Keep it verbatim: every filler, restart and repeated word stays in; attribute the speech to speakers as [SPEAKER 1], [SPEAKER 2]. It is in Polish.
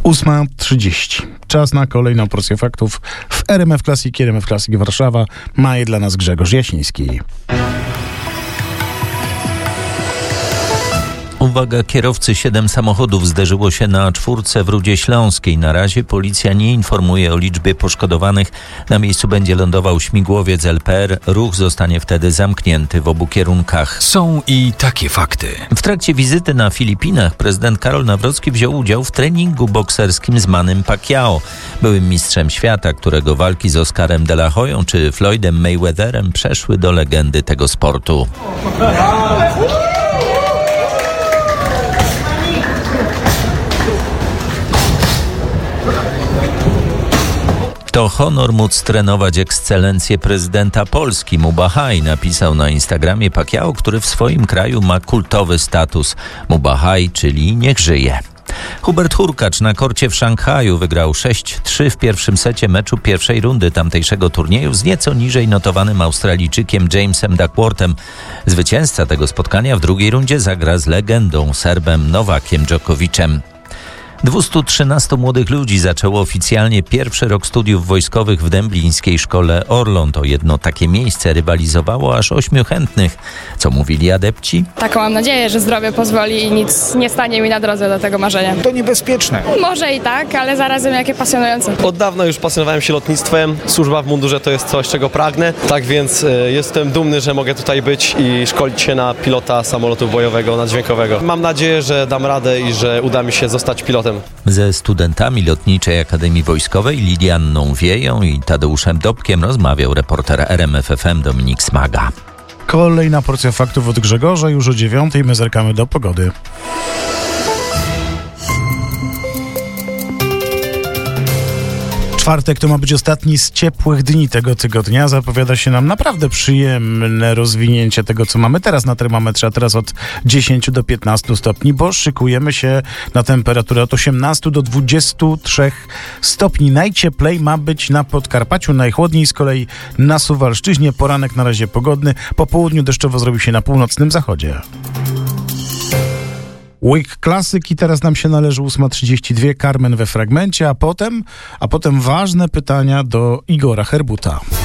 [SPEAKER 1] ósma trzydzieści. Czas na kolejną porcję faktów w R M F Classic, R M F Classic Warszawa. Ma je dla nas Grzegorz Jasiński.
[SPEAKER 2] Uwaga, kierowcy, siedem samochodów zderzyło się na czwórce w Rudzie Śląskiej. Na razie policja nie informuje o liczbie poszkodowanych. Na miejscu będzie lądował śmigłowiec L P R. Ruch zostanie wtedy zamknięty w obu kierunkach.
[SPEAKER 3] Są i takie fakty.
[SPEAKER 2] W trakcie wizyty na Filipinach prezydent Karol Nawrocki wziął udział w treningu bokserskim z Mannym Pacquiao, byłym mistrzem świata, którego walki z Oscarem De La Hoyą czy Floydem Mayweatherem przeszły do legendy tego sportu. To honor móc trenować ekscelencję prezydenta Polski. Mubahaj napisał na Instagramie Pacquiao, który w swoim kraju ma kultowy status. Mubahaj, czyli niech żyje. Hubert Hurkacz na korcie w Szanghaju wygrał sześć trzy w pierwszym secie meczu pierwszej rundy tamtejszego turnieju z nieco niżej notowanym Australijczykiem Jamesem Duckworthem. Zwycięzca tego spotkania w drugiej rundzie zagra z legendą Serbem Nowakiem Dżokowiciem. dwieście trzynaście młodych ludzi zaczęło oficjalnie pierwszy rok studiów wojskowych w dęblińskiej szkole Orląt. O jedno takie miejsce rywalizowało aż ośmiu chętnych. Co mówili adepci?
[SPEAKER 4] Taką mam nadzieję, że zdrowie pozwoli i nic nie stanie mi na drodze do tego marzenia.
[SPEAKER 5] To niebezpieczne.
[SPEAKER 4] Może i tak, ale zarazem jakie pasjonujące.
[SPEAKER 6] Od dawna już pasjonowałem się lotnictwem. Służba w mundurze to jest coś, czego pragnę. Tak więc y, jestem dumny, że mogę tutaj być i szkolić się na pilota samolotu bojowego, naddźwiękowego. Mam nadzieję, że dam radę i że uda mi się zostać pilotem.
[SPEAKER 2] Ze studentami Lotniczej Akademii Wojskowej Lidianną Wieją i Tadeuszem Dobkiem rozmawiał reporter R M F F M Dominik Smaga.
[SPEAKER 1] Kolejna porcja faktów od Grzegorza już o dziewiątej. My zerkamy do pogody. Czwartek to ma być ostatni z ciepłych dni tego tygodnia. Zapowiada się nam naprawdę przyjemne rozwinięcie tego, co mamy teraz na termometrze, a teraz od dziesięciu do piętnastu stopni, bo szykujemy się na temperaturę od osiemnastu do dwudziestu trzech stopni. Najcieplej ma być na Podkarpaciu, najchłodniej z kolei na Suwalszczyźnie. Poranek na razie pogodny, po południu deszczowo zrobi się na północnym zachodzie. Week Classic i teraz nam się należy ósma trzydzieści dwa, Carmen we fragmencie, a potem, a potem ważne pytania do Igora Herbuta.